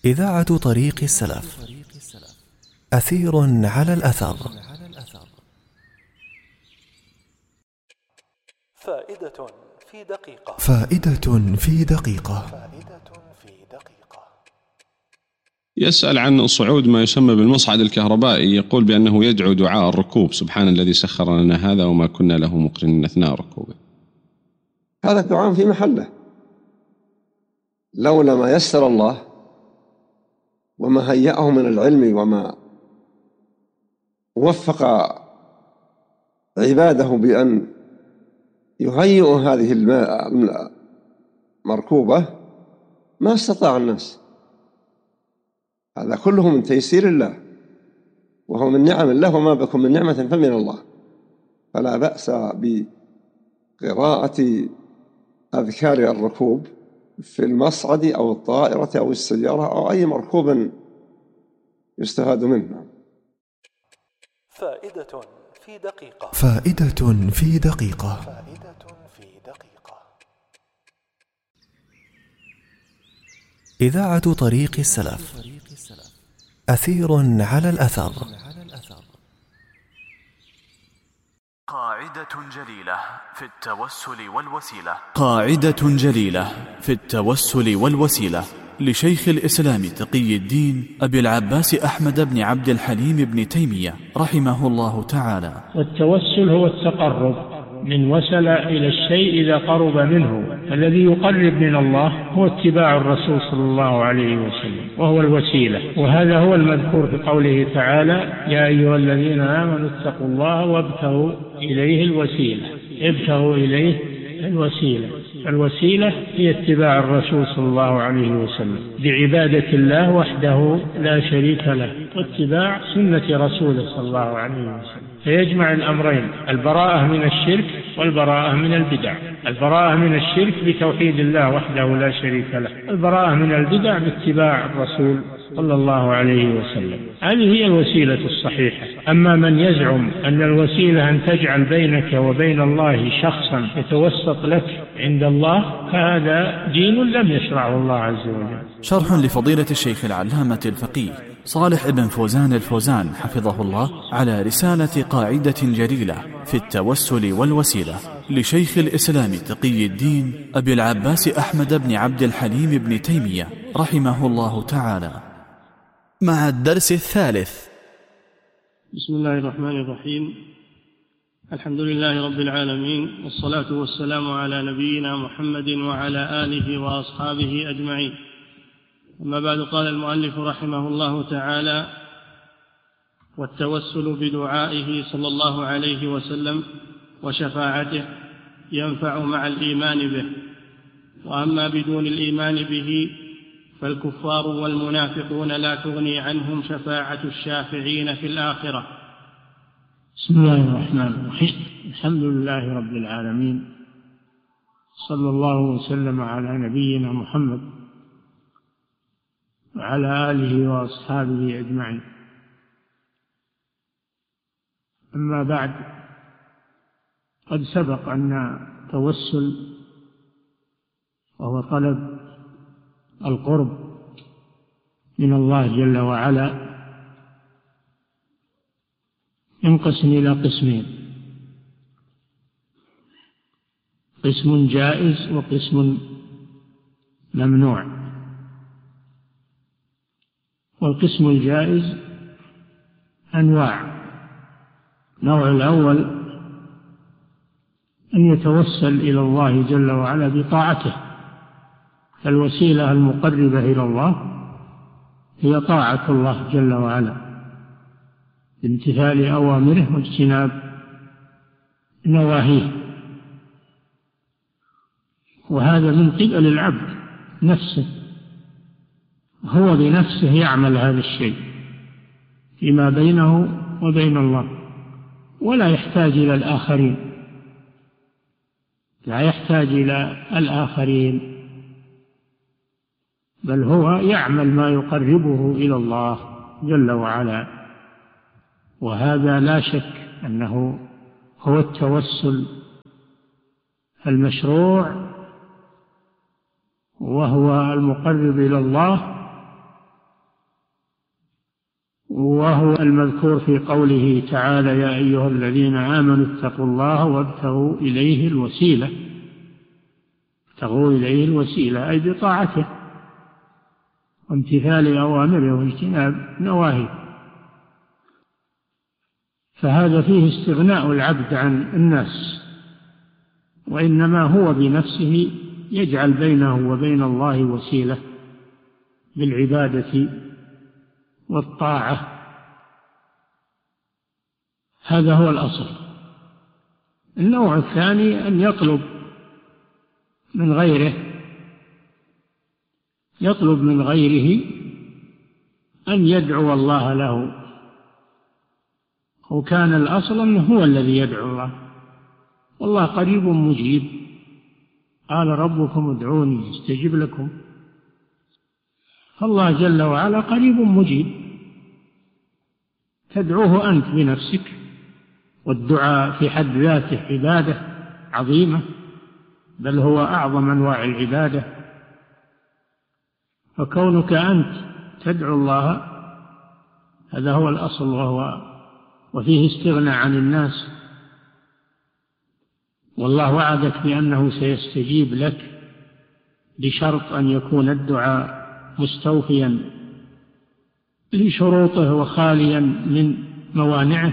إذاعة طريق السلف. أثير على الأثر. فائدة في دقيقة. فائدة في دقيقة. يسأل عن صعود ما يسمى بالمصعد الكهربائي، يقول بأنه يدعو دعاء الركوب: سبحان الذي سخر لنا هذا وما كنا له مقرنين أثناء ركوبه. هذا الدعاء في محله، لولا ما يسر الله وما هيأه من العلم وما وفق عباده بأن يهيئوا هذه المركوبة ما استطاع الناس. هذا كله من تيسير الله وهو من نعم الله، وما بكم من نعمة فمن الله. فلا بأس بقراءة أذكار الركوب في المصعد أو الطائرة أو السيارة أو أي مركوب يستفاد منه. فائدة في دقيقة. فائدة في دقيقة. إذاعة طريق السلف. أثير على الأثر. قاعدة جليلة في التوسل والوسيلة. قاعدة جليلة في التوسل والوسيلة لشيخ الإسلام تقي الدين أبي العباس أحمد بن عبد الحليم بن تيمية رحمه الله تعالى. والتوسل هو التقرب من وصل إلى الشيء إذا قرب منه. الذي يقرب من الله هو اتباع الرسول صلى الله عليه وسلم، وهو الوسيلة. وهذا هو المذكور في قوله تعالى: يا أيها الذين آمنوا اتقوا الله وابتغوا إليه الوسيلة. ابتغوا إليه الوسيلة. الوسيلة هي اتباع الرسول صلى الله عليه وسلم بعبادة الله وحده لا شريك له، واتباع سنة رسوله صلى الله عليه وسلم. فيجمع الأمرين: البراءة من الشرك والبراءة من البدع. البراءة من الشرك بتوحيد الله وحده لا شريك له، البراءة من البدع باتباع الرسول صلى الله عليه وسلم. هذه هي الوسيلة الصحيحة. أما من يزعم أن الوسيلة أن تجعل بينك وبين الله شخصا يتوسط لك عند الله، فهذا دين لم يشرعه الله عز وجل. شرح لفضيلة الشيخ العلامة الفقيه صالح بن فوزان الفوزان حفظه الله على رسالة قاعدة جليلة في التوسل والوسيلة لشيخ الإسلام تقي الدين أبي العباس أحمد بن عبد الحليم بن تيمية رحمه الله تعالى، مع الدرس الثالث. بسم الله الرحمن الرحيم. الحمد لله رب العالمين، والصلاة والسلام على نبينا محمد وعلى آله وأصحابه أجمعين. أما بعد، قال المؤلف رحمه الله تعالى: والتوسل بدعائه صلى الله عليه وسلم وشفاعته ينفع مع الإيمان به، وأما بدون الإيمان به فالكفار والمنافقون لا تغني عنهم شفاعة الشافعين في الآخرة. بسم الله الرحمن الرحيم. الحمد لله رب العالمين، صلى الله وسلم على نبينا محمد وعلى آله وأصحابه أجمعين. أما بعد، قد سبق أن التوسل وهو طلب القرب من الله جل وعلا ينقسم إلى قسمين: قسم جائز وقسم ممنوع. والقسم الجائز أنواع. النوع الأول أن يتوسل إلى الله جل وعلا بطاعته. الوسيلة المقربة إلى الله هي طاعة الله جل وعلا بامتثال أوامره واجتناب نواهيه، وهذا من قبل العبد نفسه، هو بنفسه يعمل هذا الشيء فيما بينه وبين الله، ولا يحتاج إلى الآخرين، لا يحتاج إلى الآخرين، بل هو يعمل ما يقربه إلى الله جل وعلا. وهذا لا شك أنه هو التوسل المشروع، وهو المقرب إلى الله وهو المذكور في قوله تعالى: يا أيها الذين آمنوا اتقوا الله وابتغوا إليه الوسيلة. ابتغوا إليه الوسيلة أي بطاعته وامتثال أوامره واجتناب نواهيه. فهذا فيه استغناء العبد عن الناس، وإنما هو بنفسه يجعل بينه وبين الله وسيلة بالعبادة والطاعة. هذا هو الأصل. النوع الثاني أن يطلب من غيره أن يدعو الله له، وكان الأصل أنه هو الذي يدعو الله، والله قريب مجيب. قال ربكم ادعوني استجب لكم. فالله جل وعلا قريب مجيب، تدعوه أنت بنفسك، والدعاء في حد ذاته عبادة عظيمة، بل هو أعظم أنواع العبادة. فكونك أنت تدعو الله هذا هو الأصل، وفيه استغناء عن الناس. والله وعدك بأنه سيستجيب لك بشرط أن يكون الدعاء مستوفيا لشروطه وخاليا من موانعه.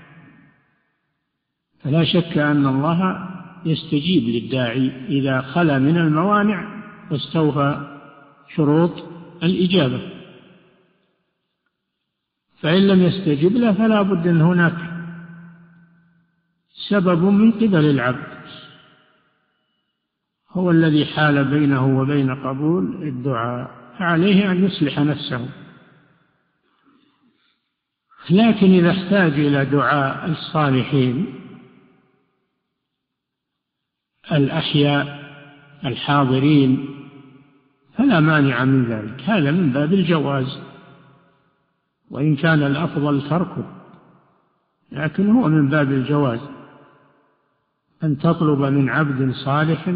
فلا شك أن الله يستجيب للداعي إذا خلا من الموانع واستوفى شروط الإجابة. فإن لم يستجب له فلا بد أن هناك سبب من قبل العبد هو الذي حال بينه وبين قبول الدعاء، فعليه أن يصلح نفسه. لكن إذا احتاج إلى دعاء الصالحين الأحياء الحاضرين فلا مانع من ذلك، هذا من باب الجواز، وإن كان الأفضل تركه، لكن هو من باب الجواز أن تطلب من عبد صالح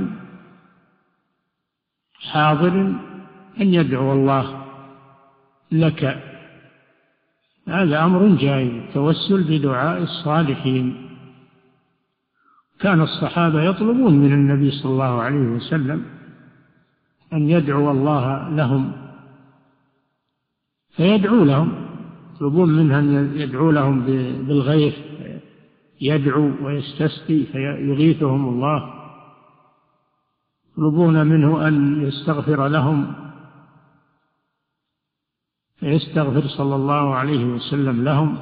حاضر أن يدعو الله لك. هذا أمر جائز، التوسل بدعاء الصالحين. كان الصحابة يطلبون من النبي صلى الله عليه وسلم أن يدعو الله لهم، فيدعو لهم، يطلبون منه أن يدعو لهم بالغيث، يدعو ويستسقي فيغيثهم الله. يطلبون منه أن يستغفر لهم فيستغفر صلى الله عليه وسلم لهم.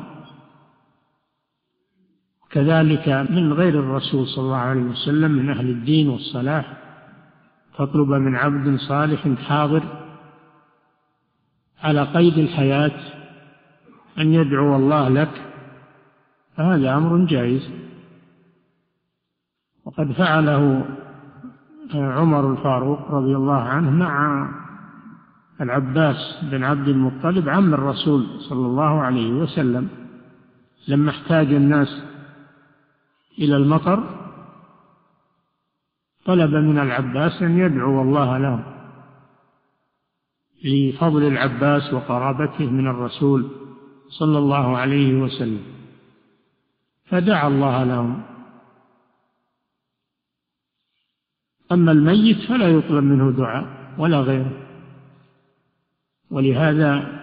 كذلك من غير الرسول صلى الله عليه وسلم من أهل الدين والصلاح تطلب من عبد صالح حاضر على قيد الحياة أن يدعو الله لك، فهذا أمر جائز. وقد فعله عمر الفاروق رضي الله عنه مع العباس بن عبد المطلب عم الرسول صلى الله عليه وسلم، لما احتاج الناس إلى المطر طلب من العباس أن يدعو الله لهم لفضل العباس وقرابته من الرسول صلى الله عليه وسلم، فدعا الله لهم. أما الميت فلا يطلب منه دعاء ولا غيره. ولهذا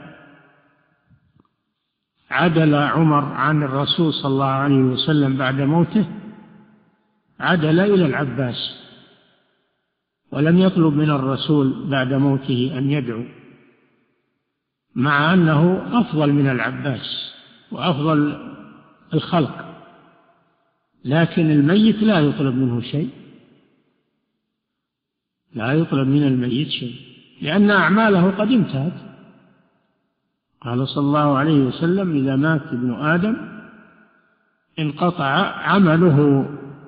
عدل عمر عن الرسول صلى الله عليه وسلم بعد موته، عدل إلى العباس، ولم يطلب من الرسول بعد موته أن يدعو، مع أنه أفضل من العباس وأفضل الخلق، لكن الميت لا يطلب منه شيء، لا يطلب من الميت شيء، لأن أعماله قد انتهت. قال صلى الله عليه وسلم: إذا مات ابن آدم انقطع عمله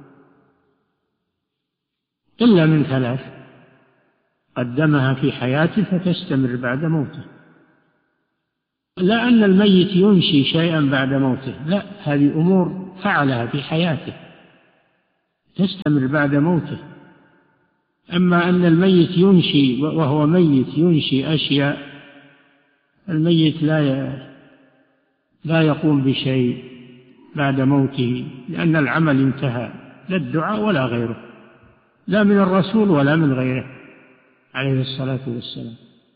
إلا من ثلاث قدمها في حياته فتستمر بعد موته. لا أن الميت ينشي شيئا بعد موته، لا، هذه أمور فعلها في حياته تستمر بعد موته. أما أن الميت ينشي وهو ميت ينشي أشياء، الميت لا يقوم بشيء بعد موته، لأن العمل انتهى، لا الدعاء ولا غيره، لا من الرسول ولا من غيره عليه الصلاة والسلام.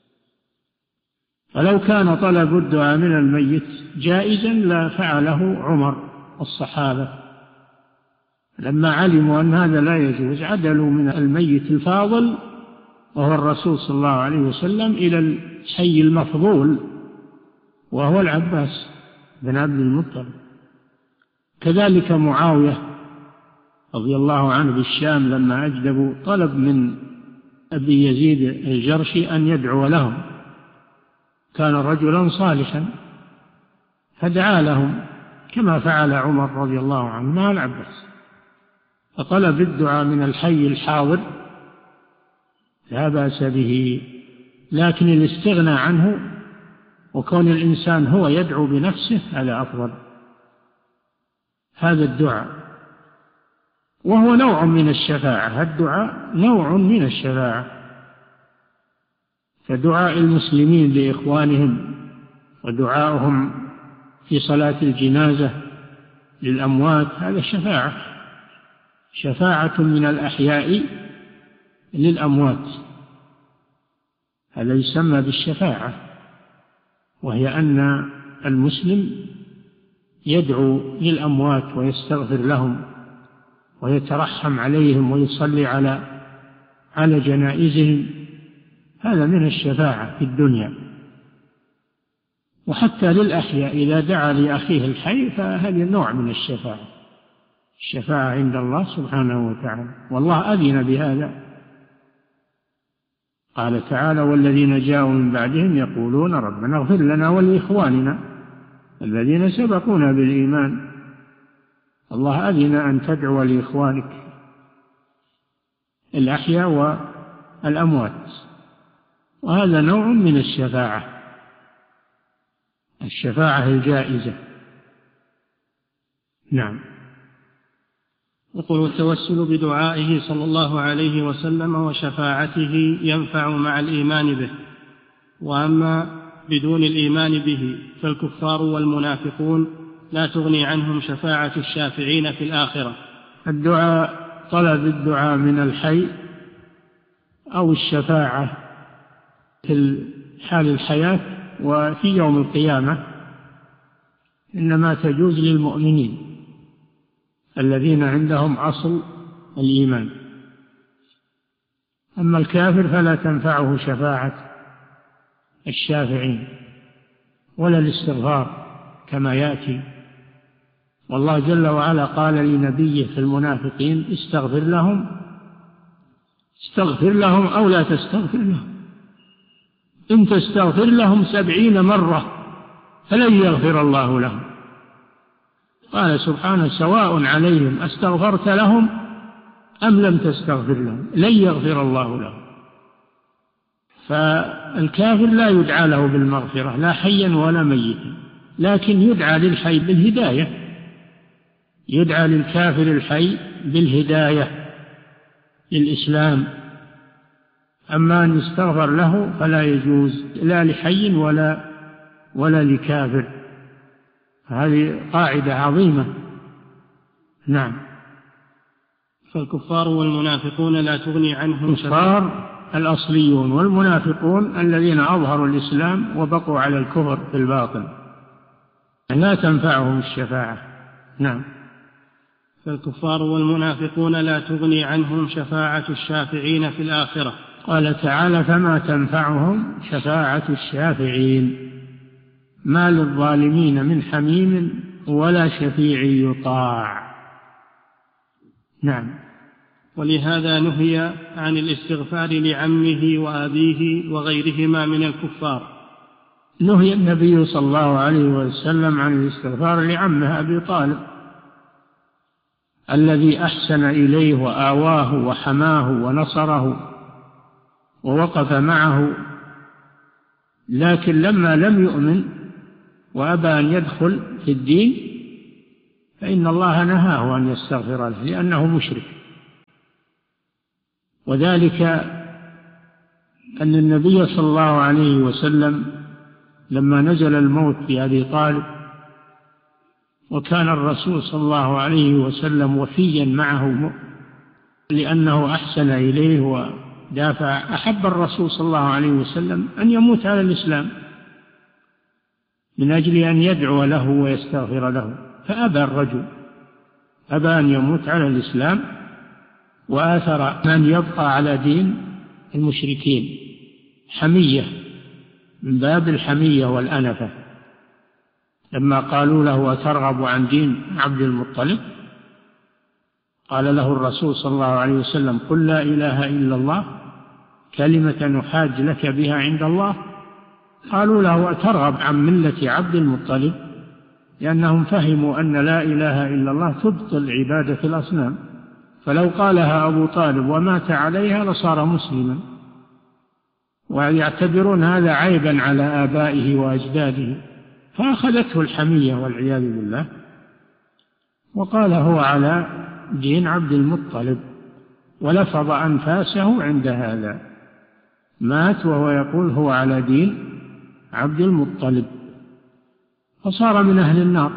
فلو كان طلب الدعاء من الميت جائزا لفعله عمر والصحابة، لما علموا أن هذا لا يجوز عدلوا من الميت الفاضل وهو الرسول صلى الله عليه وسلم إلى الحي المفضول وهو العباس بن عبد المطلب. كذلك معاوية رضي الله عنه بالشام لما أجدبوا طلب من أبي يزيد الجرشي أن يدعو لهم، كان رجلا صالحا فدعا لهم كما فعل عمر رضي الله عنه مع العباس، فطلب الدعاء من الحي الحاضر لا بأس به، لكن الاستغناء عنه وكون الإنسان هو يدعو بنفسه هذا أفضل. هذا الدعاء وهو نوع من الشفاعة، الدعاء نوع من الشفاعة، فدعاء المسلمين لإخوانهم ودعاؤهم في صلاة الجنازة للأموات هذا شفاعة من الأحياء للأموات، هذا يسمى بالشفاعة، وهي أن المسلم يدعو للأموات ويستغفر لهم ويترحم عليهم ويصلي على جنائزهم، هذا من الشفاعة في الدنيا. وحتى للأحياء إذا دعا لأخيه الحي فهذا نوع من الشفاعة عند الله سبحانه وتعالى، والله أذن بهذا. قال تعالى: والذين جاءوا من بعدهم يقولون ربنا اغفر لنا ولإخواننا الذين سبقونا بالإيمان. الله أذن أن تدعو لإخوانك الأحياء والأموات، وهذا نوع من الشفاعة الجائزة. نعم. يقول: التوسل بدعائه صلى الله عليه وسلم وشفاعته ينفع مع الإيمان به، وأما بدون الإيمان به فالكفار والمنافقون لا تغني عنهم شفاعة الشافعين في الآخرة. الدعاء، طلب الدعاء من الحي أو الشفاعة في حال الحياة وفي يوم القيامة إنما تجوز للمؤمنين الذين عندهم أصل الإيمان، أما الكافر فلا تنفعه شفاعة الشافعين ولا الاستغفار كما يأتي. والله جل وعلا قال لنبيه في المنافقين: استغفر لهم أو لا تستغفر لهم، إن تستغفر لهم 70 مرة فلن يغفر الله لهم. قال سبحانه: سواء عليهم أستغفرت لهم أم لم تستغفر لهم لن يغفر الله لهم. فالكافر لا يدعى له بالمغفرة لا حيا ولا ميتا، لكن يدعى للحي بالهداية، يدعى للكافر الحي بالهداية للإسلام. أما أن يستغفر له فلا يجوز لا لحي ولا لكافر، هذه قاعدة عظيمة. نعم. فالكفار والمنافقون لا تغني عنهم الكفار الأصليون والمنافقون الذين أظهروا الإسلام وبقوا على الكفر في الباطن لا تنفعهم الشفاعة. نعم. فالكفار والمنافقون لا تغني عنهم شفاعة الشافعين في الآخرة. قال تعالى: فما تنفعهم شفاعة الشافعين، ما للظالمين من حميم ولا شفيع يطاع. نعم. ولهذا نهي عن الاستغفار لعمه وأبيه وغيرهما من الكفار. نهي النبي صلى الله عليه وسلم عن الاستغفار لعمه أبي طالب الذي أحسن إليه وآواه وحماه ونصره ووقف معه، لكن لما لم يؤمن وأبى أن يدخل في الدين فإن الله نهاه أن يستغفر له لأنه مشرك. وذلك أن النبي صلى الله عليه وسلم لما نزل الموت بأبي طالب وكان الرسول صلى الله عليه وسلم وفيا معه لأنه أحسن إليه ودافع. أحب الرسول صلى الله عليه وسلم أن يموت على الإسلام من أجل أن يدعو له ويستغفر له، فأبى الرجل، أبى أن يموت على الإسلام، وآثر من يبقى على دين المشركين، حمية، من باب الحمية والأنفة. لما قالوا له أترغب عن دين عبد المطلب، قال له الرسول صلى الله عليه وسلم قل لا إله إلا الله كلمة نحاج لك بها عند الله. قالوا له أترغب عن ملة عبد المطلب، لأنهم فهموا أن لا إله إلا الله تبطل عبادة الأصنام، فلو قالها أبو طالب ومات عليها لصار مسلما، ويعتبرون هذا عيبا على آبائه وأجداده، فأخذته الحمية والعياذ بالله، وقال هو على دين عبد المطلب، ولفظ أنفاسه عند هذا، مات وهو يقول هو على دين عبد المطلب، فصار من أهل النار.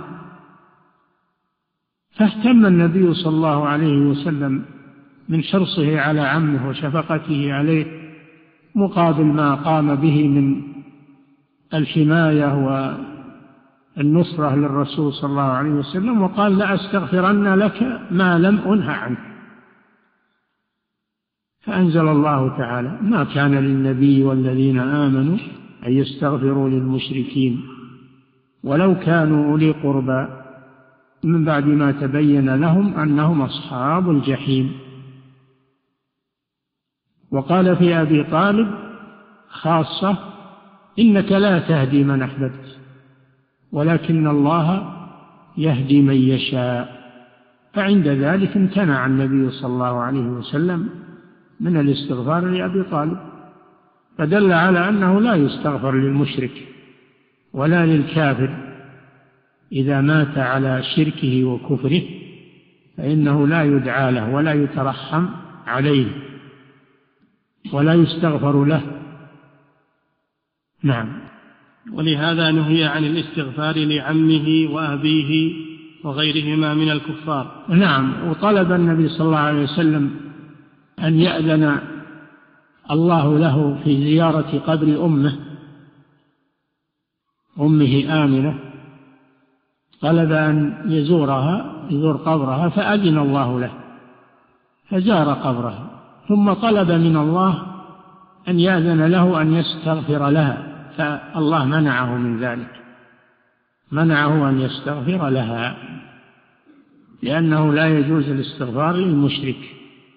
فاهتم النبي صلى الله عليه وسلم من حرصه على عمه وشفقته عليه مقابل ما قام به من الحماية والنصرة للرسول صلى الله عليه وسلم، وقال لأستغفرن لك ما لم أنه عنه. فأنزل الله تعالى ما كان للنبي والذين آمنوا أن يستغفروا للمشركين ولو كانوا أولي قربى من بعد ما تبين لهم أنهم أصحاب الجحيم. وقال في أبي طالب خاصة إنك لا تهدي من أحببت ولكن الله يهدي من يشاء. فعند ذلك امتنع النبي صلى الله عليه وسلم من الاستغفار لأبي طالب، فدل على أنه لا يستغفر للمشرك ولا للكافر إذا مات على شركه وكفره، فإنه لا يدعى له ولا يترحم عليه ولا يستغفر له. نعم. ولهذا نهي عن الاستغفار لعمه وأبيه وغيرهما من الكفار. نعم. وطلب النبي صلى الله عليه وسلم أن يأذن الله له في زيارة قبر أمه آمنة، طلب أن يزور قبرها فأذن الله له فزار قبرها، ثم طلب من الله أن يأذن له أن يستغفر لها، فالله منعه من ذلك، منعه أن يستغفر لها، لأنه لا يجوز الاستغفار للمشرك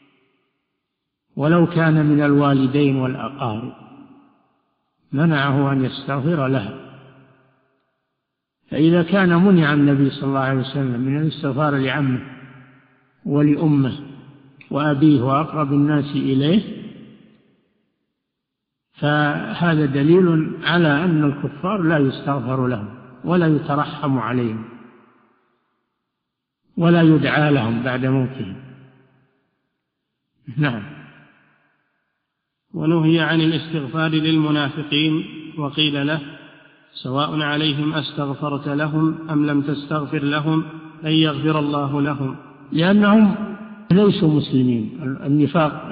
ولو كان من الوالدين والأقارب، منعه أن يستغفر لها. فإذا كان منع النبي صلى الله عليه وسلم من الاستغفار لعمه ولأمه وأبيه وأقرب الناس إليه، فهذا دليل على أن الكفار لا يستغفر لهم ولا يترحم عليهم ولا يدعى لهم بعد موتهم. نعم. ونهي عن الاستغفار للمنافقين، وقيل له سواء عليهم أستغفرت لهم أم لم تستغفر لهم لن يغفر الله لهم، لأنهم ليسوا مسلمين. النفاق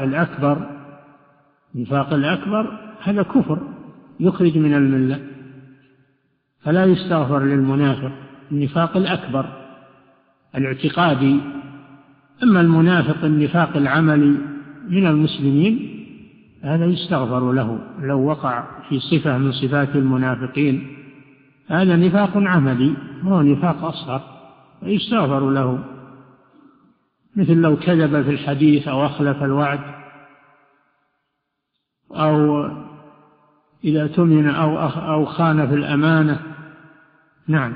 الأكبر هذا كفر يخرج من الملة، فلا يستغفر للمنافق النفاق الأكبر الاعتقادي. أما المنافق النفاق العملي من المسلمين هذا يستغفر له لو وقع في صفة من صفات المنافقين، هذا نفاق عملي هو نفاق أصغر يستغفر له، مثل لو كذب في الحديث أو أخلف الوعد أو إذا تمن أو خان في الأمانة. نعم.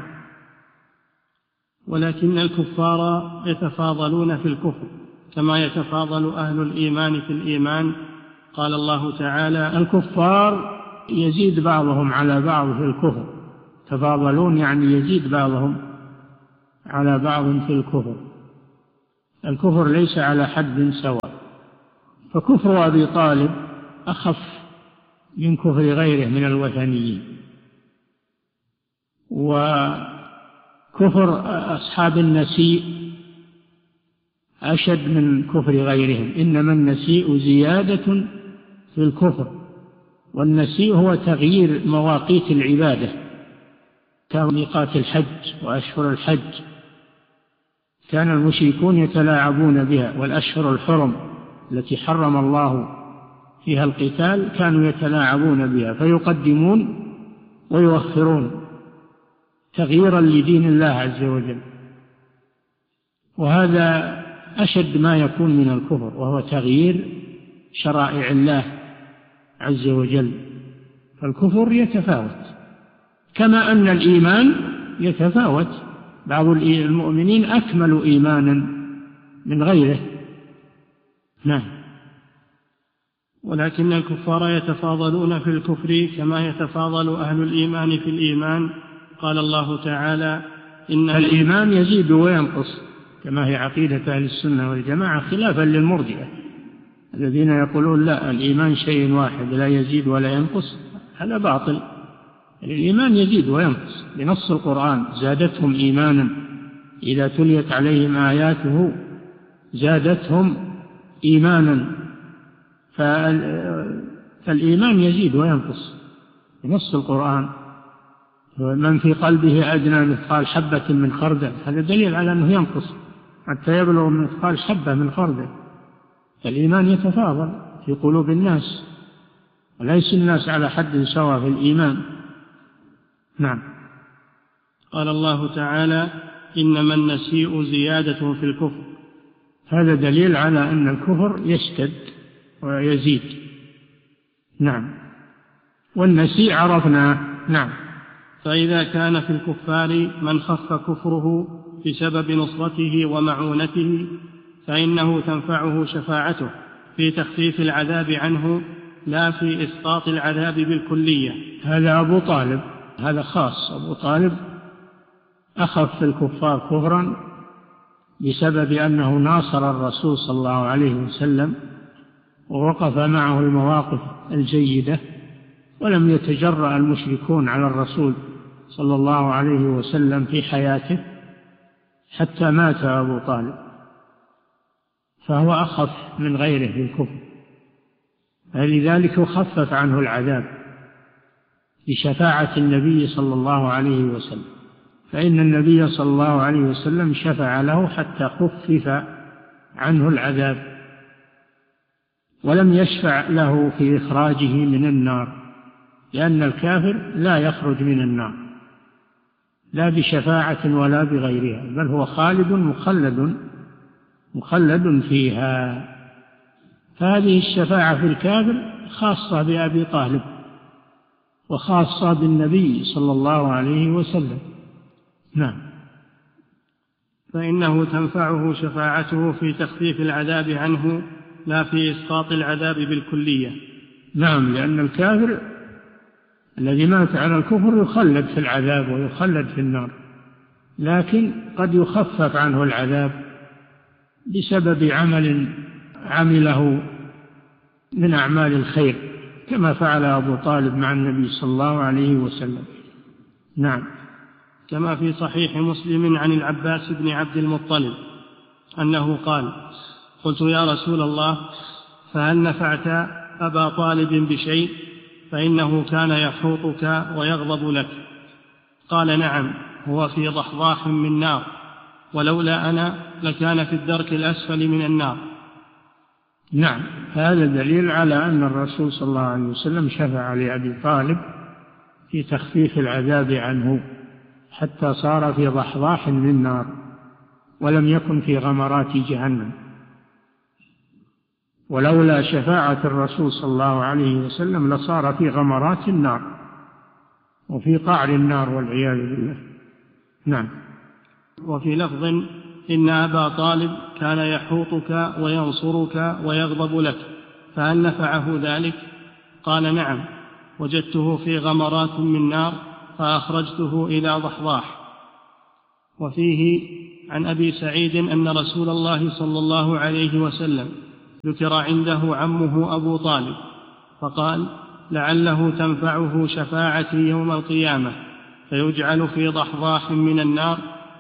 ولكن الكفار يتفاضلون في الكفر كما يتفاضل أهل الإيمان في الإيمان. قال الله تعالى الكفار يزيد بعضهم على بعض في الكفر، تفاضلون يعني يزيد بعضهم على بعض في الكفر. الكفر ليس على حد سواء، فكفر أبي طالب أخف من كفر غيره من الوثنيين، وكفر كفر أصحاب النسيء أشد من كفر غيرهم، إنما النسيء زيادة في الكفر، والنسيء هو تغيير مواقيت العبادة كميقات الحج وأشهر الحج، كان المشركون يتلاعبون بها، والأشهر الحرم التي حرم الله فيها القتال كانوا يتلاعبون بها فيقدمون ويؤخرون تغييرا لدين الله عز وجل، وهذا أشد ما يكون من الكفر، وهو تغيير شرائع الله عز وجل. فالكفر يتفاوت كما أن الإيمان يتفاوت، بعض المؤمنين أكمل إيمانا من غيره. نعم. ولكن الكفار يتفاضلون في الكفر كما يتفاضل أهل الإيمان في الإيمان. قال الله تعالى: إن الإيمان يزيد وينقص، كما هي عقيدة أهل السنة والجماعة، خلافا للمرجئة الذين يقولون لا، الإيمان شيء واحد لا يزيد ولا ينقص. هذا باطل، الإيمان يزيد وينقص بنص القرآن: زادتهم إيمانا إذا تليت عليهم آياته زادتهم إيمانا. فالإيمان يزيد وينقص بنص القرآن. من في قلبه أدنى مثقال حبة من خردل، هذا دليل على أنه ينقص حتى يبلغ مثقال حبة من خردل. فالإيمان يتفاضل في قلوب الناس، وليس الناس على حد سواء في الإيمان. نعم. قال الله تعالى: إنما النسيء زيادة في الكفر. هذا دليل على أن الكفر يشتد ويزيد. نعم. والنسيء عرفنا. نعم. فإذا كان في الكفار من خف كفره بسبب نصرته ومعونته فإنه تنفعه شفاعته في تخفيف العذاب عنه لا في إسقاط العذاب بالكلية. هذا أبو طالب، هذا خاص. أبو طالب أخف الكفار كفرا بسبب أنه ناصر الرسول صلى الله عليه وسلم ووقف معه المواقف الجيدة، ولم يتجرأ المشركون على الرسول صلى الله عليه وسلم في حياته حتى مات أبو طالب، فهو أخف من غيره في الكفر، فلذلك خفف عنه العذاب بشفاعة النبي صلى الله عليه وسلم، فإن النبي صلى الله عليه وسلم شفع له حتى خفف عنه العذاب، ولم يشفع له في إخراجه من النار، لأن الكافر لا يخرج من النار لا بشفاعة ولا بغيرها، بل هو خالد مخلد فيها. فهذه الشفاعة في الكافر خاصة بأبي طالب وخاصة بالنبي صلى الله عليه وسلم. نعم. فإنه تنفعه شفاعته في تخفيف العذاب عنه لا في إسقاط العذاب بالكلية. نعم، لأن الكافر الذي مات على الكفر يخلد في العذاب ويخلد في النار، لكن قد يخفف عنه العذاب بسبب عمل عمله من أعمال الخير، كما فعل أبو طالب مع النبي صلى الله عليه وسلم. نعم. كما في صحيح مسلم عن العباس بن عبد المطلب أنه قال: قلت يا رسول الله، فهل نفعت أبا طالب بشيء؟ فإنه كان يحوطك ويغضب لك. قال: نعم، هو في ضحضاح من نار، ولولا أنا لكان في الدرك الأسفل من النار. نعم، هذا دليل على أن الرسول صلى الله عليه وسلم شفع لأبي طالب في تخفيف العذاب عنه حتى صار في ضحضاح من نار ولم يكن في غمرات جهنم. ولولا شفاعة الرسول صلى الله عليه وسلم لصار في غمرات النار وفي قعر النار والعياذ بالله. نعم. وفي لفظ: إن أبا طالب كان يحوطك وينصرك ويغضب لك، فهل نفعه ذلك؟ قال: نعم، وجدته في غمرات من نار فأخرجته إلى ضحضاح. وفيه عن أبي سعيد أن رسول الله صلى الله عليه وسلم ذكر عنده عمه أبو طالب فقال: لعله تنفعه شفاعتي يوم القيامة، فيجعل في ضحضاح من النار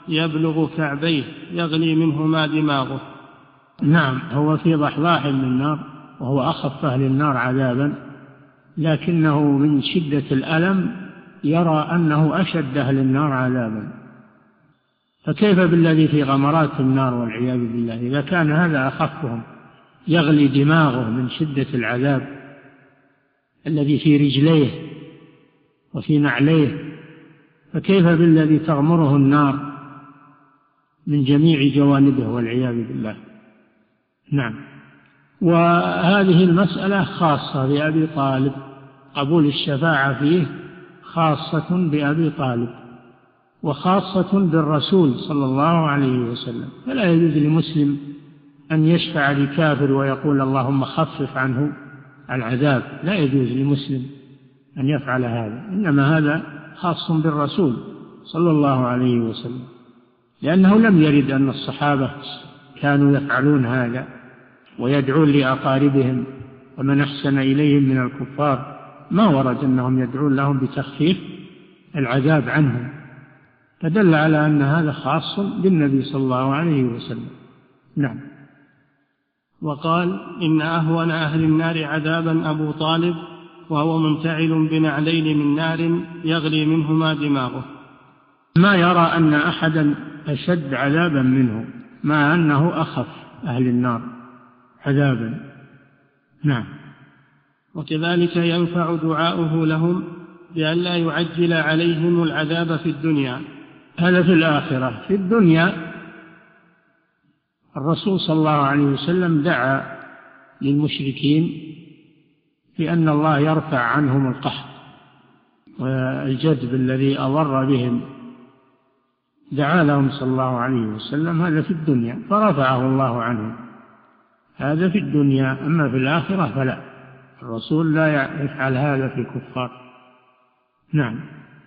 يبلغ كعبيه يغلي منهما دماغه. نعم، هو في ضحضاح من النار، وهو أخف أهل النار عذابا، لكنه من شدة الألم يرى أنه أشد أهل النار عذابا. فكيف بالذي في غمرات النار والعياذ بالله؟ إذا كان هذا أخفهم يغلي دماغه من شدة العذاب الذي في رجليه وفي نعليه، فكيف بالذي تغمره النار من جميع جوانبه والعياذ بالله. نعم. وهذه المسألة خاصة بأبي طالب، قبول الشفاعة فيه خاصة بأبي طالب وخاصة بالرسول صلى الله عليه وسلم. فلا يجوز لمسلم أن يشفع لكافر ويقول اللهم خفف عنه العذاب، لا يجوز لمسلم أن يفعل هذا، إنما هذا خاص بالرسول صلى الله عليه وسلم، لأنه لم يرد أن الصحابة كانوا يفعلون هذا ويدعون لأقاربهم ومن أحسن إليهم من الكفار، ما ورد أنهم يدعون لهم بتخفيف العذاب عنهم، فدل على أن هذا خاص بالنبي صلى الله عليه وسلم. نعم. وقال إن أهون أهل النار عذابا أبو طالب وهو منتعل بنعلين من نار يغلي منهما دماغه. ما يرى أن أحدا أشد عذابا منه، مع أنه أخف أهل النار عذابا. نعم. وكذلك ينفع دعاؤه لهم بأن لا يعجل عليهم العذاب في الدنيا. هذا في الآخرة. في الدنيا الرسول صلى الله عليه وسلم دعا للمشركين بأن الله يرفع عنهم القحط والجدب الذي أضر بهم، دعا لهم صلى الله عليه وسلم، هذا في الدنيا فرفعه الله عنهم، هذا في الدنيا. أما في الآخرة فلا، الرسول لا يفعل هذا في الكفار. نعم.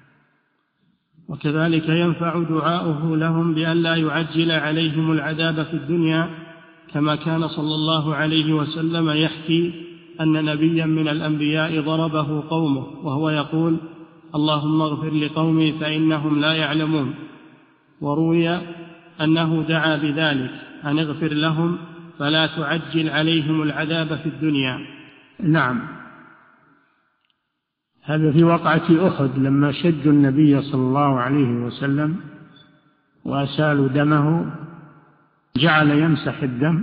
وكذلك ينفع دعاؤه لهم بأن لا يعجل عليهم العذاب في الدنيا، كما كان صلى الله عليه وسلم يحكي أن نبيا من الأنبياء ضربه قومه وهو يقول اللهم اغفر لقومي فإنهم لا يعلمون، وروي أنه دعا بذلك أن اغفر لهم فلا تعجل عليهم العذاب في الدنيا. نعم. هذا في وقعة أحد لما شجوا النبي صلى الله عليه وسلم وأسالوا دمه، جعل يمسح الدم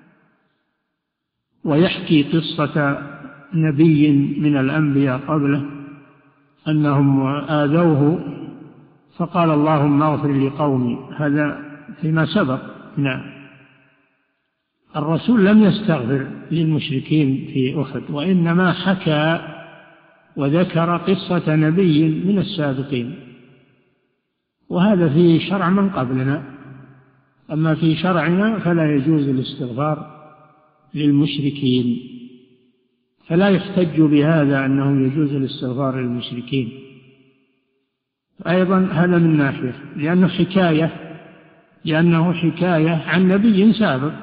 ويحكي قصة نبي من الأنبياء قبله أنهم آذوه فقال اللهم اغفر لقومي، هذا فيما سبق. نعم. الرسول لم يستغفر للمشركين في أحد، وإنما حكى وذكر قصة نبي من السابقين، وهذا في شرع من قبلنا. أما في شرعنا فلا يجوز الاستغفار للمشركين، فلا يحتج بهذا أنه يجوز الاستغفار للمشركين. أيضا هذا من ناحية لأنه حكاية عن نبي سابق،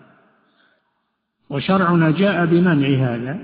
وشرعنا جاء بمنع هذا.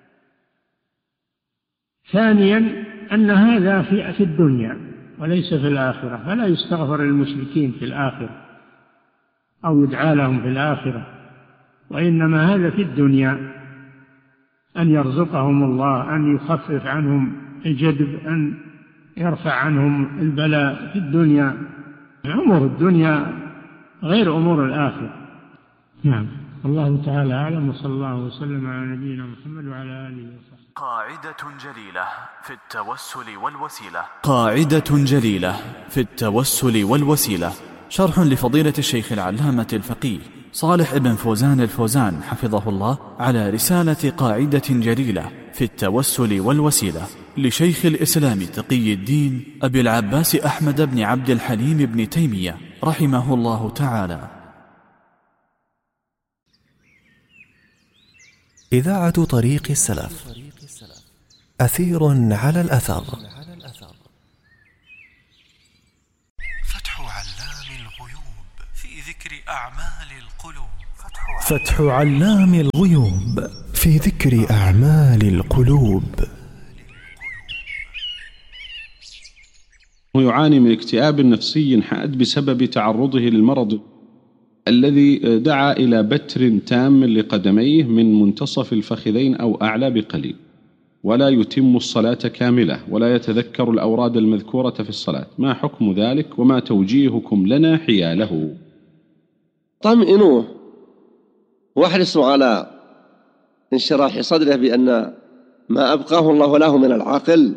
ثانيا أن هذا في الدنيا وليس في الآخرة، فلا يستغفر للمشركين في الآخرة أو يدعى لهم في الآخرة، وإنما هذا في الدنيا، أن يرزقهم الله، أن يخفف عنهم الجدب، أن يرفع عنهم البلاء في الدنيا. أمور الدنيا غير أمور الآخرة. نعم. الله تعالى أعلم، وصلى الله وسلم على نبينا محمد وعلى آله وصحبه. قاعدة جليلة في التوسل والوسيلة. قاعدة جليلة في التوسل والوسيلة، شرح لفضيلة الشيخ العلامة الفقيه صالح بن فوزان الفوزان حفظه الله على رسالة قاعدة جليلة في التوسل والوسيلة لشيخ الإسلام تقي الدين أبي العباس أحمد بن عبد الحليم بن تيمية رحمه الله تعالى. إذاعة طريق السلف، أثير على الأثر. فتح علام الغيوب في ذكر أعمال القلوب. فتح علام الغيوب في ذكر أعمال القلوب. هو يعاني من اكتئاب نفسي حاد بسبب تعرضه للمرض الذي دعا إلى بتر تام لقدميه من منتصف الفخذين أو أعلى بقليل، ولا يتم الصلاة كاملة ولا يتذكر الأوراد المذكورة في الصلاة. ما حكم ذلك وما توجيهكم لنا حياله؟ طمئنوه واحرصوا على انشراح صدره بأن ما أبقاه الله له من العقل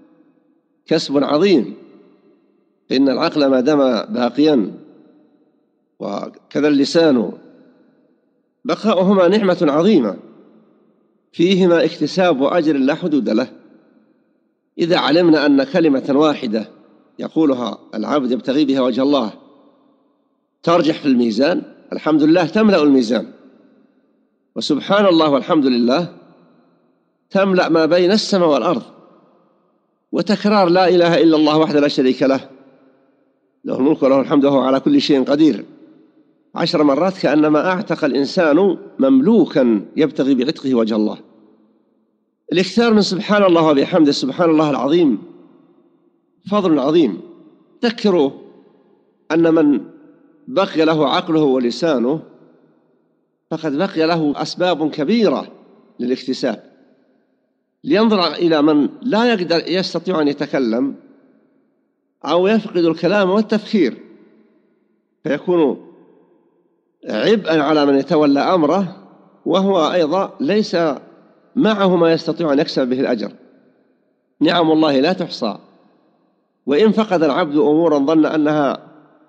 كسب عظيم، فإن العقل ما دام باقيا وكذا اللسان بقاؤهما نعمة عظيمة فيهما اكتساب أجر لا حدود له. إذا علمنا أن كلمة واحدة يقولها العبد يبتغي بها وجه الله ترجح في الميزان، الحمد لله تملأ الميزان، وسبحان الله والحمد لله تملأ ما بين السماء والأرض، وتكرار لا إله إلا الله وحده لا شريك له له الملك وله الحمد وهو على كل شيء قدير 10 مرات كأنما أعتق الإنسان مملوكا يبتغي بعتقه وجه الله. الاكثار من سبحان الله وبحمده سبحان الله العظيم فضل عظيم. ذكروا أن من بقي له عقله ولسانه فقد بقي له أسباب كبيرة للاكتساب، لينظر إلى من لا يستطيع أن يتكلم أو يفقد الكلام والتفكير فيكون عبئا على من يتولى أمره، وهو أيضا ليس معه ما يستطيع أن يكسب به الأجر. نعم الله لا تحصى، وإن فقد العبد أمورا ظن أنها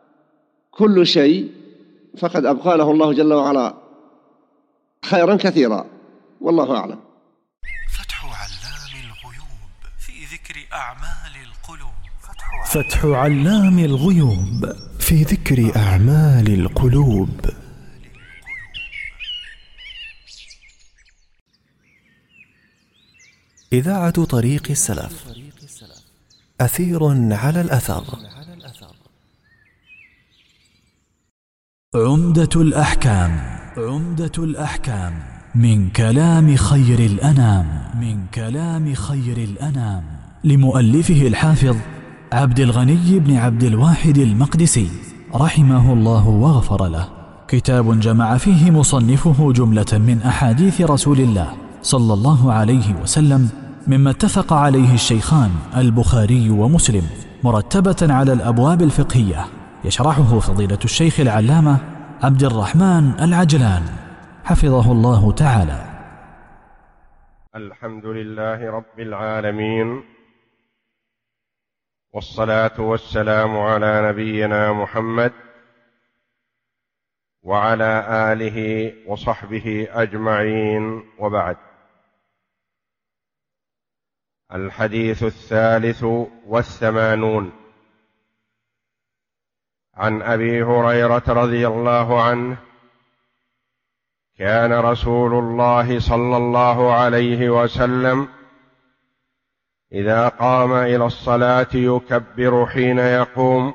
كل شيء فقد أبقى له الله جل وعلا خيرا كثيرا، والله أعلم. فتح علام الغيوب في ذكر أعمال القلوب. فتح علام الغيوب في ذكر أعمال القلوب. إذاعة طريق السلف، أثير على الأثر. عمدة الأحكام. عمدة الأحكام من كلام خير الأنام. من كلام خير الأنام لمؤلفه الحافظ عبد الغني بن عبد الواحد المقدسي رحمه الله وغفر له. كتاب جمع فيه مصنفه جملة من أحاديث رسول الله صلى الله عليه وسلم مما اتفق عليه الشيخان البخاري ومسلم مرتبة على الأبواب الفقهية، يشرحه فضيلة الشيخ العلامة عبد الرحمن العجلان حفظه الله تعالى. الحمد لله رب العالمين، والصلاة والسلام على نبينا محمد وعلى آله وصحبه أجمعين، وبعد. الحديث 83 عن أبي هريرة رضي الله عنه: كان رسول الله صلى الله عليه وسلم إذا قام إلى الصلاة يكبر حين يقوم،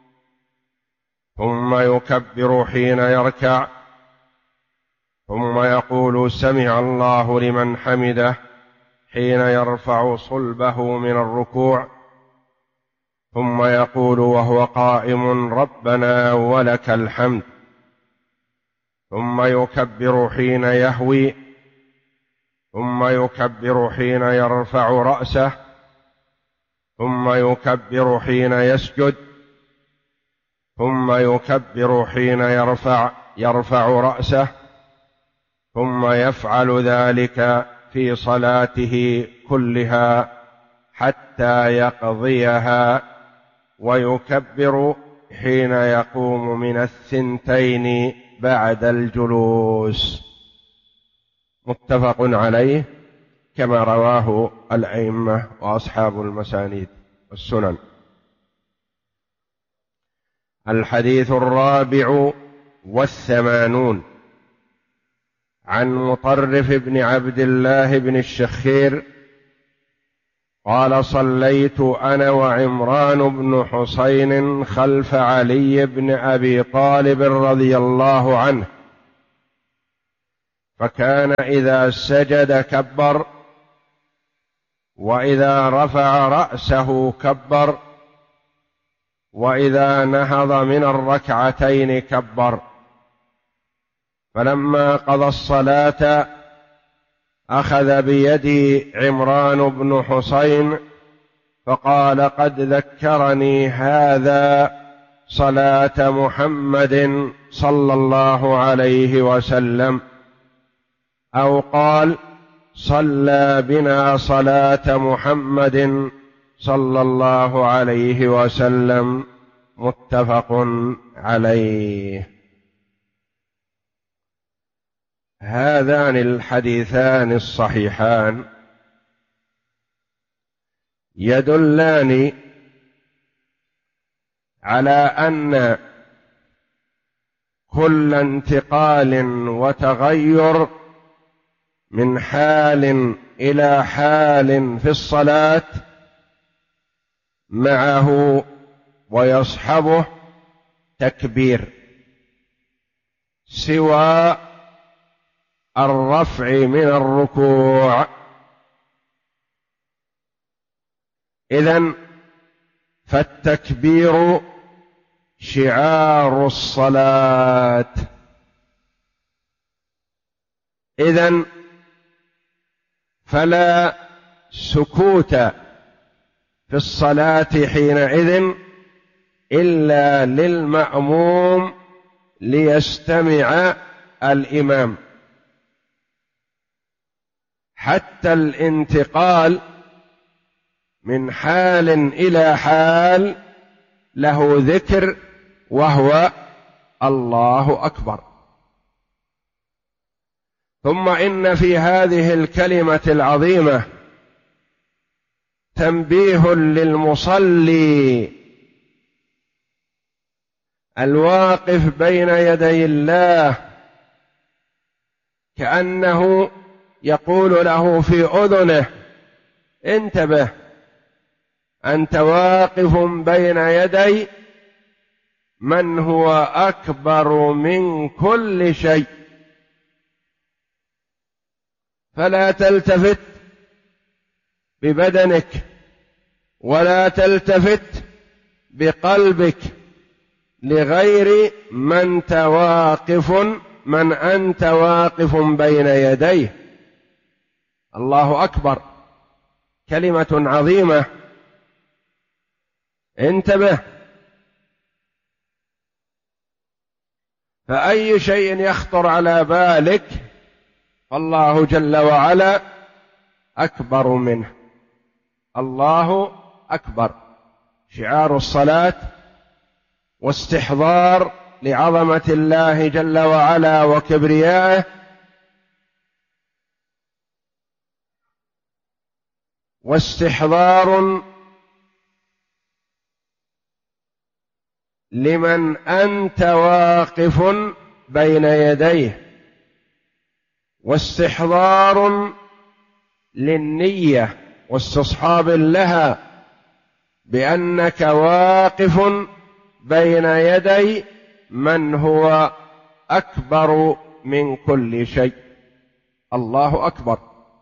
ثم يكبر حين يركع، ثم يقول سمع الله لمن حمده حين يرفع صلبه من الركوع، ثم يقول وهو قائم ربنا ولك الحمد، ثم يكبر حين يهوي، ثم يكبر حين يرفع رأسه، ثم يكبر حين يسجد، ثم يكبر حين يرفع رأسه، ثم يفعل ذلك في صلاته كلها حتى يقضيها، ويكبر حين يقوم من 2 بعد الجلوس. متفق عليه كما رواه الأئمة وأصحاب المسانيد والسنن. الحديث 84 عن مطرف بن عبد الله بن الشخير قال: صليت أنا وعمران بن حسين خلف علي بن أبي طالب رضي الله عنه، فكان إذا سجد كبر، وإذا رفع رأسه كبر، وإذا نهض من الركعتين كبر. فلما قضى الصلاة أخذ بيدي عمران بن حسين فقال: قد ذكرني هذا صلاة محمد صلى الله عليه وسلم، أو قال: صلى بنا صلاة محمد صلى الله عليه وسلم. متفق عليه. هذان الحديثان الصحيحان يدلان على أن كل انتقال وتغير من حال إلى حال في الصلاة معه ويصحبه تكبير، سوى الرفع من الركوع. إذن فالتكبير شعار الصلاة. إذن فلا سكوت في الصلاة حينئذ إلا للمأموم ليستمع الإمام. حتى الانتقال من حال إلى حال له ذكر، وهو الله أكبر. ثم إن في هذه الكلمة العظيمة تنبيه للمصلي الواقف بين يدي الله، كأنه يقول له في أذنه: انتبه، أنت واقف بين يدي من هو أكبر من كل شيء، فلا تلتفت ببدنك ولا تلتفت بقلبك لغير من أنت واقف بين يديه. الله أكبر، كلمة عظيمة، انتبه. فأي شيء يخطر على بالك فالله جل وعلا أكبر منه. الله أكبر شعار الصلاة، واستحضار لعظمة الله جل وعلا وكبريائه، واستحضار لمن أنت واقف بين يديه، واستحضار للنية واستصحاب لها بأنك واقف بين يدي من هو أكبر من كل شيء. الله أكبر.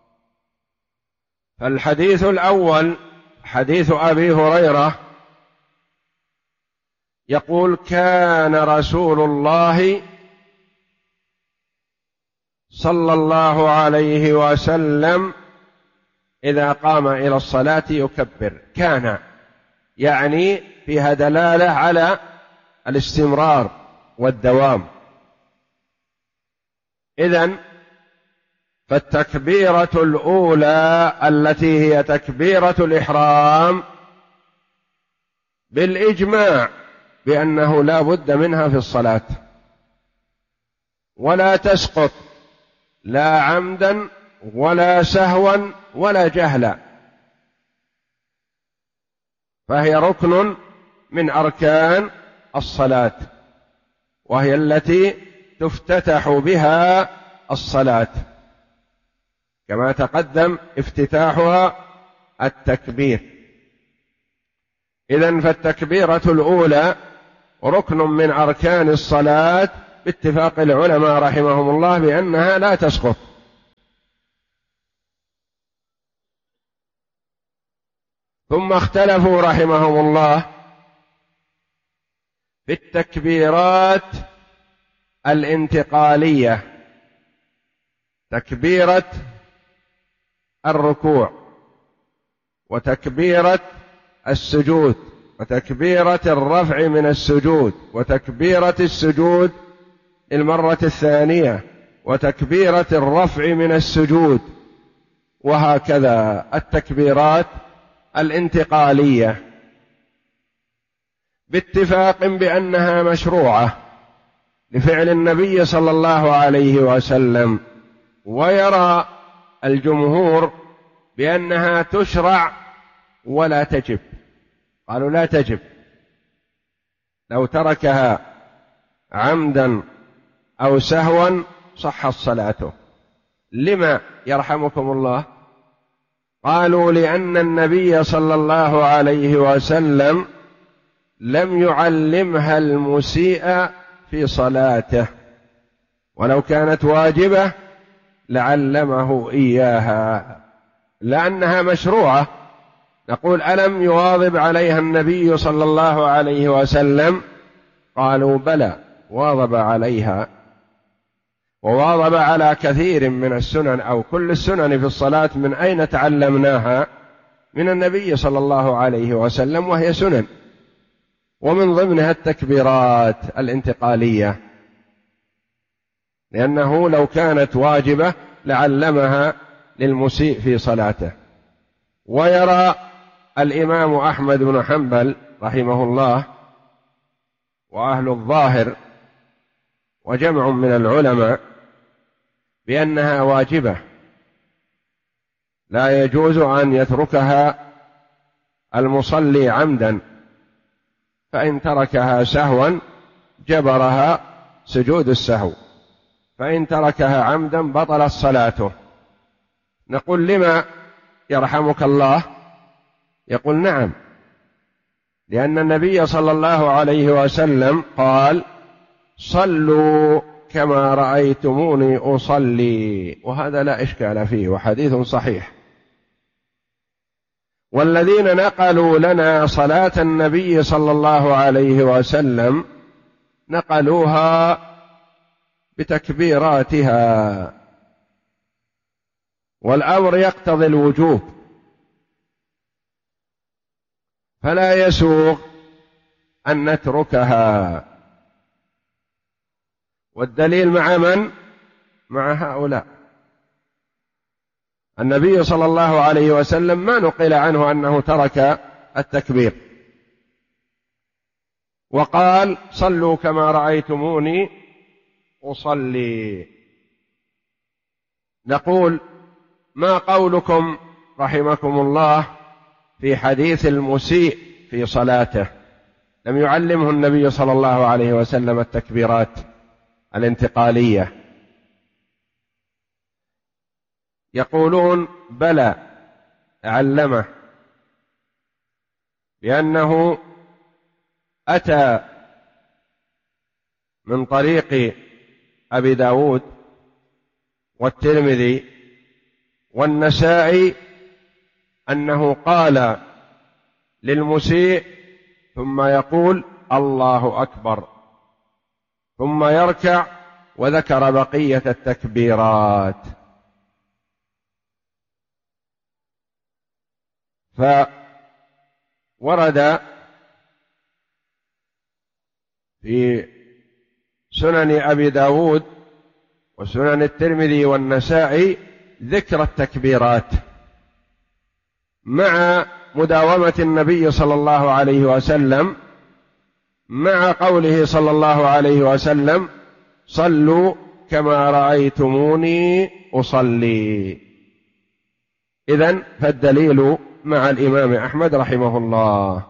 فالحديث الأول حديث أبي هريرة يقول: كان رسول الله صلى الله عليه وسلم إذا قام إلى الصلاة يكبر. كان يعني فيها دلالة على الاستمرار والدوام. إذن فالتكبيرة الأولى التي هي تكبيرة الإحرام بالإجماع بأنه لا بد منها في الصلاة، ولا تسقط لا عمدا ولا سهوا ولا جهلا، فهي ركن من أركان الصلاة، وهي التي تفتتح بها الصلاة، كما تقدم افتتاحها التكبير. إذن فالتكبيرة الأولى ركن من أركان الصلاة باتفاق العلماء رحمهم الله بأنها لا تسقط. ثم اختلفوا رحمهم الله في التكبيرات الانتقالية: تكبيرة الركوع، وتكبيرة السجود، وتكبيرة الرفع من السجود، وتكبيرة السجود المرة الثانية، وتكبيرة الرفع من السجود، وهكذا التكبيرات الانتقالية، باتفاق بأنها مشروعة لفعل النبي صلى الله عليه وسلم. ويرى الجمهور بأنها تشرع ولا تجب، قالوا لا تجب، لو تركها عمدا أو سهوا صحت صلاته. لما يرحمكم الله؟ قالوا لأن النبي صلى الله عليه وسلم لم يعلمها المسيء في صلاته، ولو كانت واجبة لعلمه إياها، لأنها مشروعة. نقول: ألم يواظب عليها النبي صلى الله عليه وسلم؟ قالوا: بلى، واظب عليها، وواظب على كثير من السنن أو كل السنن في الصلاة. من أين تعلمناها؟ من النبي صلى الله عليه وسلم، وهي سنن، ومن ضمنها التكبيرات الانتقالية، لأنه لو كانت واجبة لعلمها للمسيء في صلاته. ويرى الإمام أحمد بن حنبل رحمه الله وأهل الظاهر وجمع من العلماء بأنها واجبة، لا يجوز أن يتركها المصلي عمدا، فإن تركها سهوا جبرها سجود السهو، فإن تركها عمدا بطلت صلاته. نقول: لما يرحمك الله؟ يقول: نعم، لأن النبي صلى الله عليه وسلم قال: صلوا كما رأيتموني أصلي، وهذا لا إشكال فيه، وحديث صحيح. والذين نقلوا لنا صلاة النبي صلى الله عليه وسلم نقلوها بتكبيراتها، والأمر يقتضي الوجوب، فلا يسوغ أن نتركها. والدليل مع من؟ مع هؤلاء. النبي صلى الله عليه وسلم ما نقل عنه أنه ترك التكبير، وقال: صلوا كما رأيتموني أصلي. نقول: ما قولكم رحمكم الله في حديث المسيء في صلاته؟ لم يعلمه النبي صلى الله عليه وسلم التكبيرات الانتقالية. يقولون: بلى، علمه، لأنه أتى من طريق أبي داود والترمذي والنسائي أنه قال للمسيء ثم يقول: الله أكبر، ثم يركع، وذكر بقية التكبيرات. فورد في سنن أبي داود وسنن الترمذي والنسائي ذكر التكبيرات مع مداومة النبي صلى الله عليه وسلم، مع قوله صلى الله عليه وسلم: صلوا كما رأيتموني أصلي. إذن فالدليل مع الإمام أحمد رحمه الله.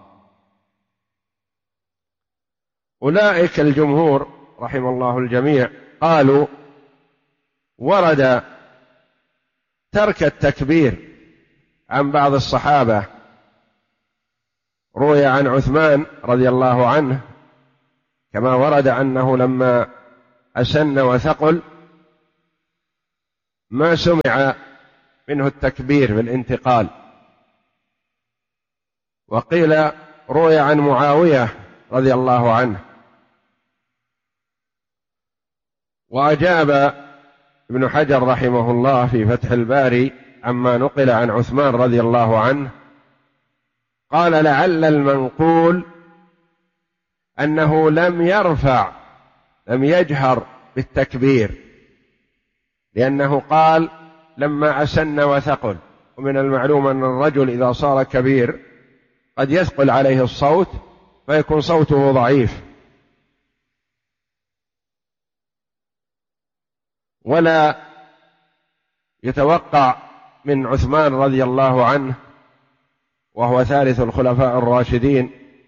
أولئك الجمهور رحم الله الجميع قالوا: ورد ترك التكبير عن بعض الصحابة، روي عن عثمان رضي الله عنه كما ورد أنه لما أسن وثقل ما سمع منه التكبير بالانتقال. وقيل روي عن معاوية رضي الله عنه وأجاب ابن حجر رحمه الله في فتح الباري عما نقل عن عثمان رضي الله عنه، قال: لعل المنقول أنه لم يجهر بالتكبير، لأنه قال: لما أسن وثقل. ومن المعلوم أن الرجل إذا صار كبير قد يثقل عليه الصوت فيكون صوته ضعيف، ولا يتوقع من عثمان رضي الله عنه وهو ثالث الخلفاء الراشدين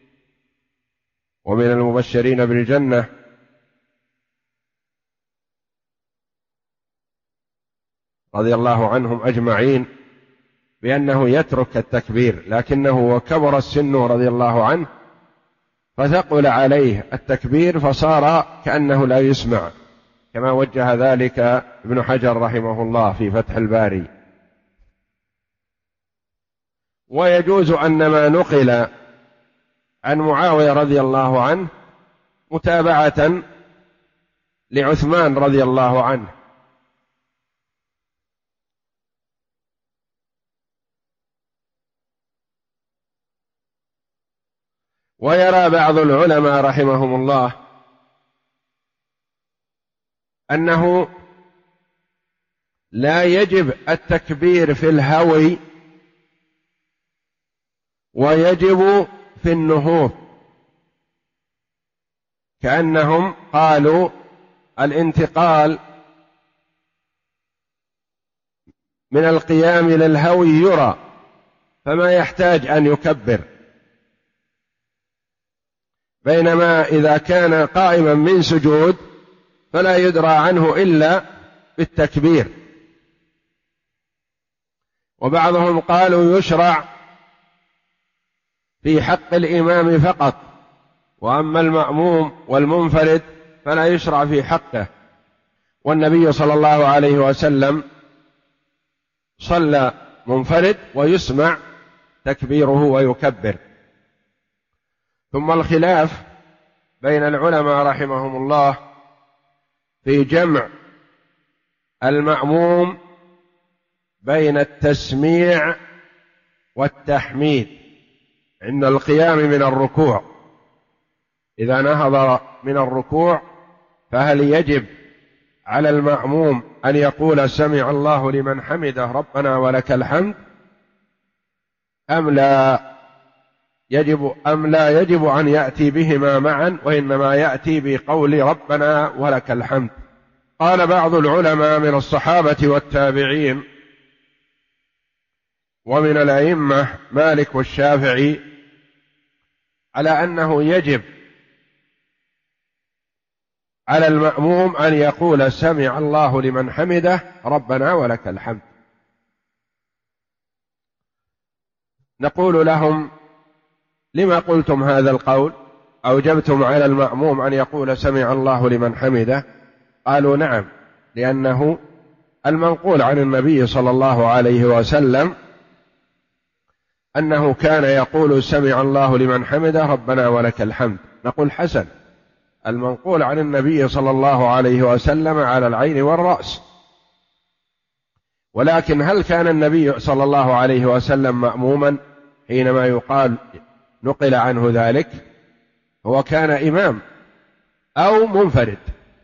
ومن المبشرين بالجنة رضي الله عنهم أجمعين بأنه يترك التكبير، لكنه وكبر السن رضي الله عنه فثقل عليه التكبير فصار كأنه لا يسمع، كما وجه ذلك ابن حجر رحمه الله في فتح الباري. ويجوز أن ما نقل عن معاوية رضي الله عنه متابعة لعثمان رضي الله عنه، ويرى بعض العلماء رحمهم الله أنه لا يجب التكبير في الهوي ويجب في النهوض، كأنهم قالوا الانتقال من القيام إلى الهوي يرى فما يحتاج أن يكبر، بينما إذا كان قائما من سجود فلا يدرى عنه إلا بالتكبير. وبعضهم قالوا يشرع في حق الإمام فقط، وأما المأموم والمنفرد فلا يشرع في حقه، والنبي صلى الله عليه وسلم صلى منفرد ويسمع تكبيره ويكبر. ثم الخلاف بين العلماء رحمهم الله في جمع المأموم بين التسميع والتحميد عند القيام من الركوع. إذا نهض من الركوع فهل يجب على المأموم أن يقول سمع الله لمن حمده ربنا ولك الحمد أم لا يجب أن يأتي بهما معا وإنما يأتي بقول ربنا ولك الحمد؟ قال بعض العلماء من الصحابة والتابعين ومن الأئمة مالك والشافعي على أنه يجب على المأموم أن يقول سمع الله لمن حمده ربنا ولك الحمد. نقول لهم لما قلتم هذا القول؟ أوجبتم على المأموم أن يقول سمع الله لمن حمده؟ قالوا نعم، لأنه المنقول عن النبي صلى الله عليه وسلم أنه كان يقول سمع الله لمن حمده ربنا ولك الحمد. نقول حسن، المنقول عن النبي صلى الله عليه وسلم على العين والرأس، ولكن هل كان النبي صلى الله عليه وسلم مأموما حينما نقل عنه ذلك؟ هو كان إمام أو منفرد،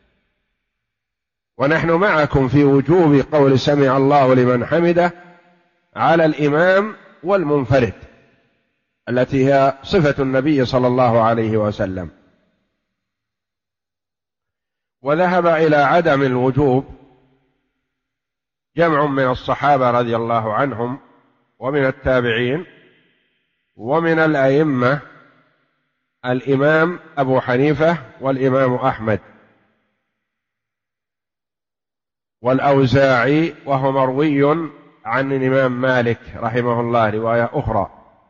ونحن معكم في وجوب قول سمع الله لمن حمده على الإمام والمنفرد التي هي صفة النبي صلى الله عليه وسلم. وذهب إلى عدم الوجوب جمع من الصحابة رضي الله عنهم ومن التابعين ومن الأئمة الإمام أبو حنيفة والإمام أحمد والأوزاعي، وهو مروي عن الإمام مالك رحمه الله رواية أخرى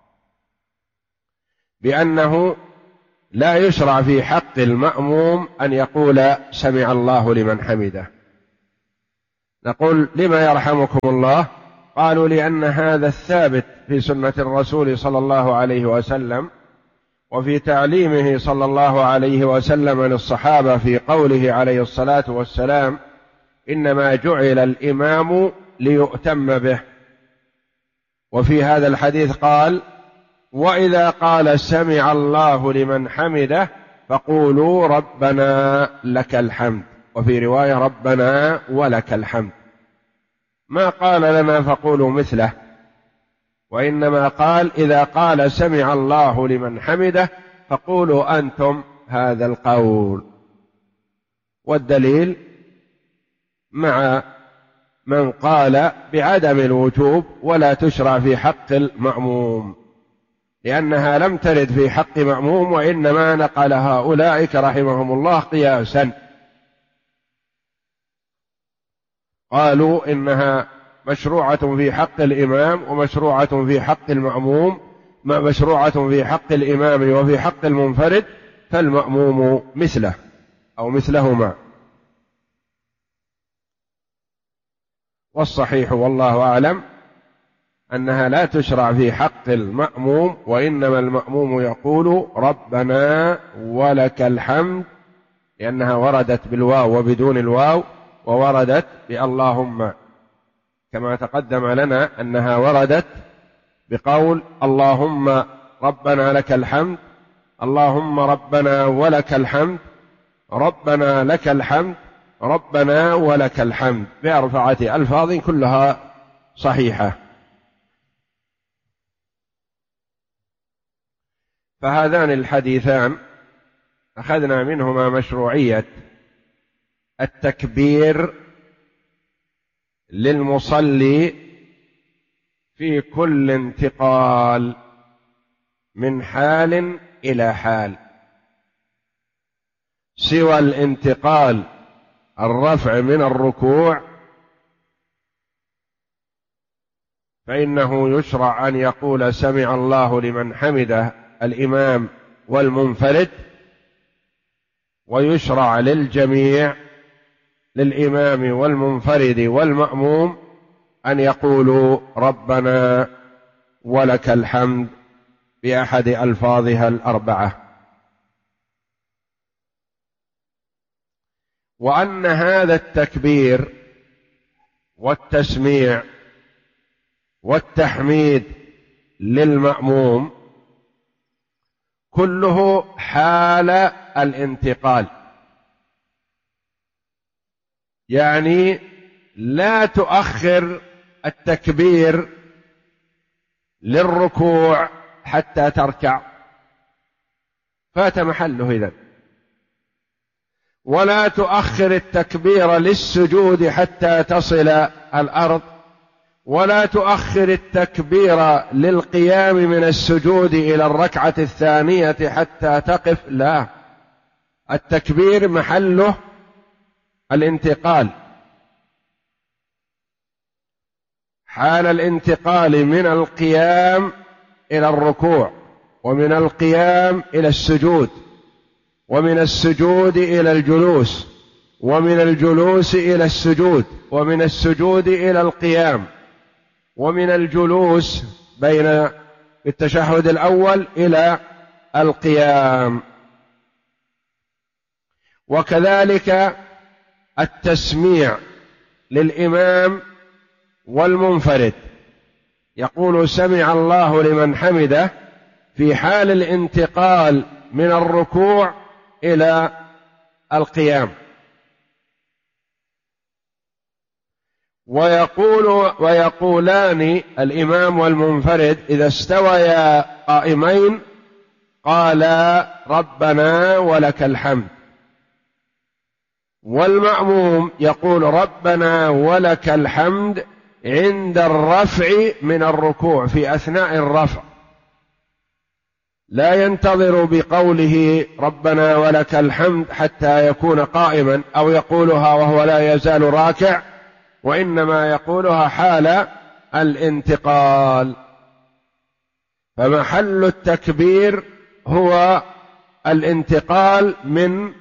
بأنه لا يشرع في حق المأموم أن يقول سمع الله لمن حمده. نقول لما يرحمكم الله؟ قالوا لأن هذا الثابت في سنة الرسول صلى الله عليه وسلم، وفي تعليمه صلى الله عليه وسلم للصحابة في قوله عليه الصلاة والسلام: إنما جعل الإمام ليؤتم به. وفي هذا الحديث قال: وإذا قال سمع الله لمن حمده فقولوا ربنا لك الحمد، وفي رواية ربنا ولك الحمد. ما قال لنا فقولوا مثله، وإنما قال: إذا قال سمع الله لمن حمده فقولوا أنتم هذا القول. والدليل مع من قال بعدم الوجوب ولا تشرع في حق المأموم، لأنها لم ترد في حق مأموم، وإنما نقلها أولئك رحمهم الله قياسا. قالوا إنها مشروعة في حق الإمام ومشروعة في حق المأموم، ما مشروعة في حق الإمام وفي حق المنفرد، فالمأموم مثله أو مثلهما. والصحيح والله أعلم أنها لا تشرع في حق المأموم، وإنما المأموم يقول ربنا ولك الحمد، لأنها وردت بالواو وبدون الواو، ووردت باللهم، كما تقدم لنا أنها وردت بقول اللهم ربنا لك الحمد، اللهم ربنا ولك الحمد، ربنا لك الحمد، ربنا ولك الحمد، بأربعة ألفاظ كلها صحيحة. فهذان الحديثان أخذنا منهما مشروعية التكبير للمصلي في كل انتقال من حال إلى حال، سوى الانتقال الرفع من الركوع فإنه يشرع أن يقول سمع الله لمن حمده الإمام والمنفرد، ويشرع للجميع للإمام والمنفرد والمأموم أن يقولوا ربنا ولك الحمد بأحد ألفاظها الأربعة. وأن هذا التكبير والتسميع والتحميد للمأموم كله حال الانتقال، يعني لا تؤخر التكبير للركوع حتى تركع، فات محله إذن، ولا تؤخر التكبير للسجود حتى تصل الأرض، ولا تؤخر التكبير للقيام من السجود إلى الركعة الثانية حتى تقف، لا، التكبير محله الانتقال، حال الانتقال من القيام إلى الركوع، ومن القيام إلى السجود، ومن السجود إلى الجلوس، ومن الجلوس إلى السجود، ومن السجود إلى القيام، ومن الجلوس بين التشهد الأول إلى القيام. وكذلك التسميع للإمام والمنفرد، يقول سمع الله لمن حمده في حال الانتقال من الركوع إلى القيام، ويقولان الإمام والمنفرد إذا استويا قائمين قالا ربنا ولك الحمد، والمأموم يقول ربنا ولك الحمد عند الرفع من الركوع، في أثناء الرفع، لا ينتظر بقوله ربنا ولك الحمد حتى يكون قائما أو يقولها وهو لا يزال راكع، وإنما يقولها حال الانتقال. فمحل التكبير هو الانتقال من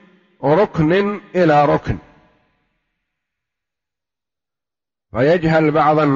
ركن إلى ركن. فيجهل بعض